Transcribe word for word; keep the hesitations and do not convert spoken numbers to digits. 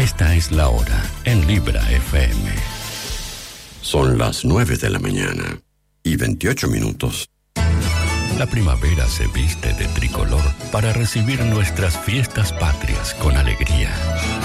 Esta es la hora en Libra F M. Son las nueve de la mañana y veintiocho minutos. La primavera se viste de tricolor para recibir nuestras fiestas patrias con alegría.